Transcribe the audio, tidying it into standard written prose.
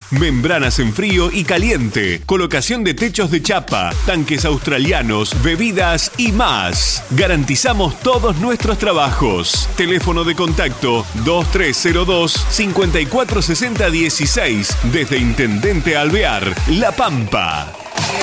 Membranas en frío y caliente, colocación de techos de chapa, tanques australianos, bebidas y más. Garantizamos todos nuestros trabajos. Teléfono de contacto 2302-546016 desde Intendente Alvear, La Pampa.